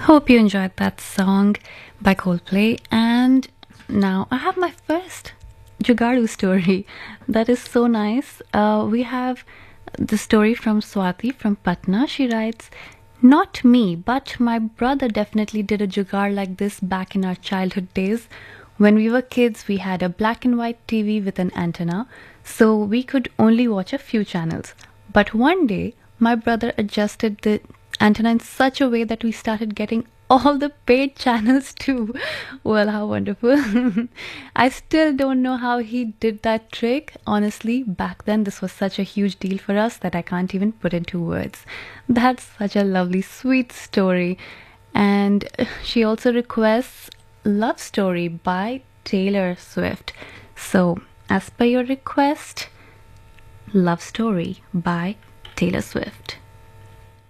Hope you enjoyed that song by Coldplay. And now I have my first Jugaadu story. That is so nice. We have the story from Swati from Patna. She writes, not me, but my brother definitely did a jugaad like this back in our childhood days. When we were kids, we had a black and white TV with an antenna, so we could only watch a few channels. But one day, my brother adjusted the antenna in such a way that we started getting all the paid channels too. Well, how wonderful. I still don't know how he did that trick. Honestly, back then this was such a huge deal for us that I can't even put into words. That's such a lovely, sweet story. And she also requests Love Story by Taylor Swift. So, as per your request, Love Story by Taylor Swift.